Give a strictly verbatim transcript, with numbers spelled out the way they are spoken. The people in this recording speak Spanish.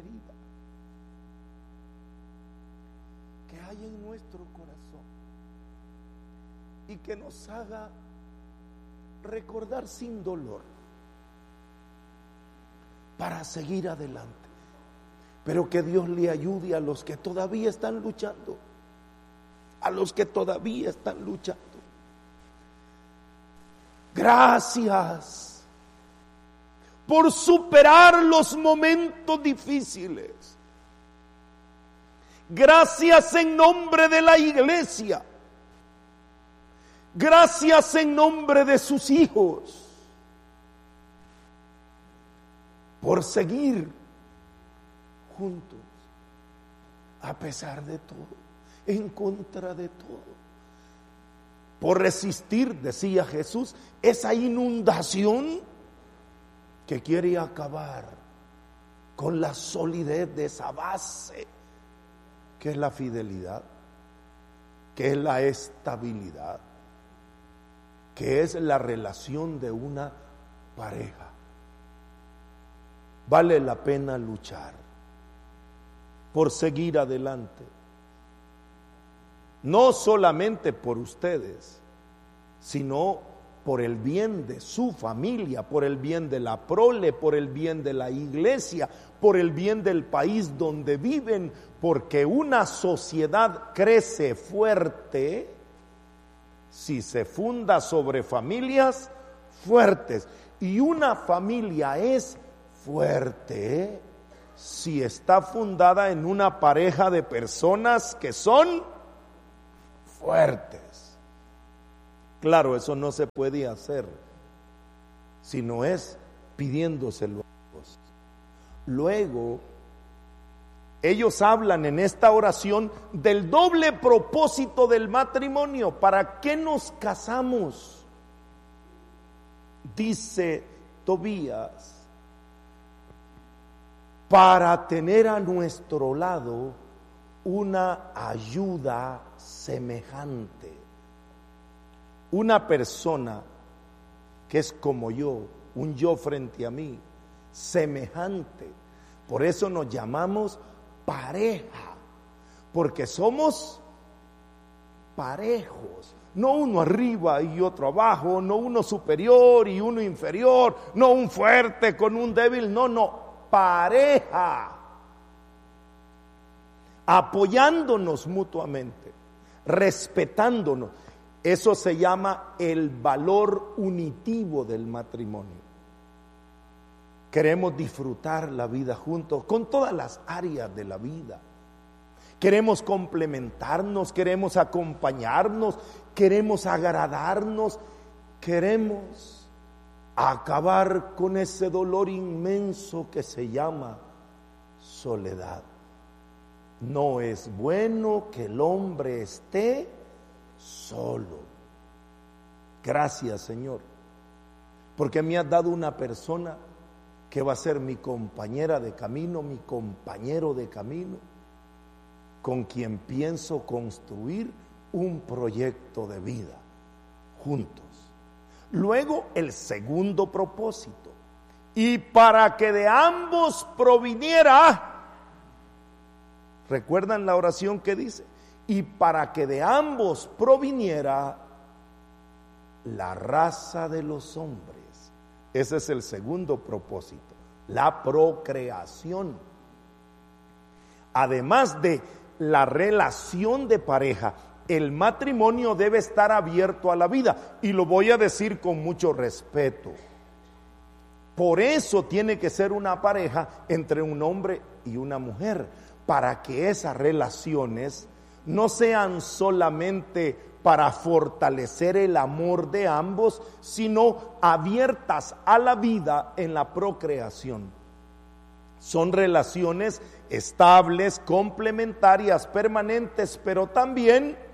herida que hay en nuestro corazón y que nos haga recordar sin dolor para seguir adelante. Pero que Dios le ayude a los que todavía están luchando, a los que todavía están luchando. Gracias por superar los momentos difíciles. Gracias en nombre de la iglesia. Gracias en nombre de sus hijos por seguir juntos a pesar de todo, en contra de todo, por resistir, decía Jesús, esa inundación que quiere acabar con la solidez de esa base que es la fidelidad, que es la estabilidad, que es la relación de una pareja. Vale la pena luchar por seguir adelante, no solamente por ustedes, sino por el bien de su familia, por el bien de la prole, por el bien de la iglesia, por el bien del país donde viven, porque una sociedad crece fuerte si se funda sobre familias fuertes, y una familia es fuerte si está fundada en una pareja de personas que son fuertes. Claro, eso no se puede hacer si no es pidiéndoselo a Dios. Luego, ellos hablan en esta oración del doble propósito del matrimonio. ¿Para qué nos casamos? Dice Tobías, para tener a nuestro lado una ayuda semejante, una persona que es como yo, un yo frente a mí, semejante. Por eso nos llamamos pareja, porque somos parejos, no uno arriba y otro abajo, no uno superior y uno inferior, no un fuerte con un débil, no, no, pareja, apoyándonos mutuamente, respetándonos. Eso se llama el valor unitivo del matrimonio. Queremos disfrutar la vida juntos con todas las áreas de la vida. Queremos complementarnos, queremos acompañarnos, queremos agradarnos, queremos acabar con ese dolor inmenso que se llama soledad. No es bueno que el hombre esté solo. Gracias, Señor, porque me has dado una persona que va a ser mi compañera de camino, mi compañero de camino, con quien pienso construir un proyecto de vida juntos. Luego, el segundo propósito, y para que de ambos proviniera, ¿recuerdan la oración que dice? Y para que de ambos proviniera la raza de los hombres. Ese es el segundo propósito, la procreación. Además de la relación de pareja, el matrimonio debe estar abierto a la vida, y lo voy a decir con mucho respeto. Por eso tiene que ser una pareja entre un hombre y una mujer, para que esas relaciones no sean solamente para fortalecer el amor de ambos, sino abiertas a la vida en la procreación. Son relaciones estables, complementarias, permanentes, pero también